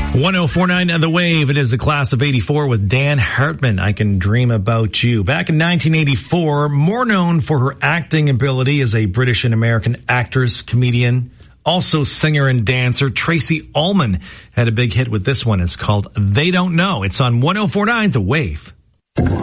1049 The Wave. It is the class of 84 with Dan Hartman. I Can Dream About You. Back in 1984, more known for her acting ability as a British and American actress, comedian, also singer and dancer, Tracy Ullman had a big hit with this one. It's called They Don't Know. It's on 1049 The Wave.